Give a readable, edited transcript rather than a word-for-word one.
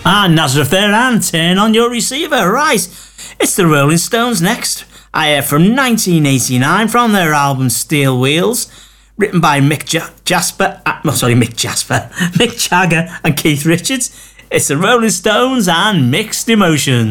And Nazareth there, and turn on your receiver. Right, it's the Rolling Stones next. From 1989, from their album Steel Wheels, written by Mick Jagger and Keith Richards. It's the Rolling Stones and Mixed Emotions.